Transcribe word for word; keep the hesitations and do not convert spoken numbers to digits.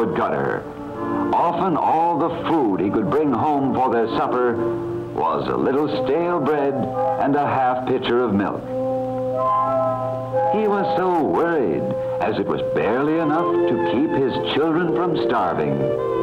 would gutter. Often all the food he could bring home for their supper was a little stale bread and a half pitcher of milk. He was so worried, as it was barely enough to keep his children from starving.